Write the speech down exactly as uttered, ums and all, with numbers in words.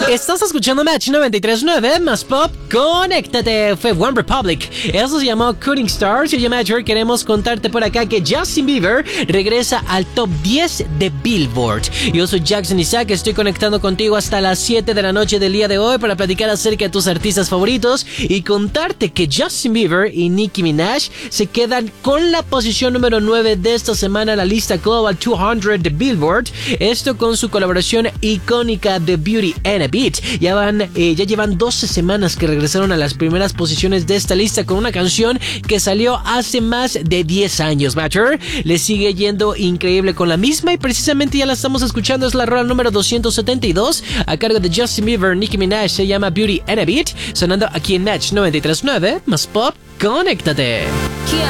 Estás escuchando Match noventa y tres punto nueve más Pop. Conéctate. Fue One Republic. Eso se llamó Cooling Stars. Y yo, Matcher, queremos contarte por acá que Justin Bieber regresa al top diez de Billboard. Yo soy Jackson Isaac. Estoy conectando contigo hasta las siete de la noche del día de hoy para platicar acerca de tus artistas favoritos y contarte que Justin Bieber y Nicki Minaj se quedan con la posición número nueve de esta semana en la lista Global doscientos de Billboard. Esto con su colaboración icónica de Beauty and a Beat. Ya van, eh, ya llevan doce semanas que regresaron a las primeras posiciones de esta lista con una canción que salió hace más de diez años. Matcher le sigue yendo increíble con la misma y precisamente ya la estamos escuchando. Es la rola número doscientos setenta y dos a cargo de Justin Bieber, Nicki Minaj. Se llama Beauty and a Beat, sonando aquí en Match noventa y tres punto nueve más Pop. Conéctate. Kia,